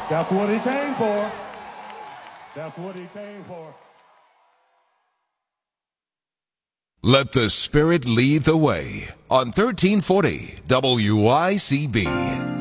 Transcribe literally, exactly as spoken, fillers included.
That's what he came for. That's what he came for. Let the Spirit lead the way on thirteen forty W I C B.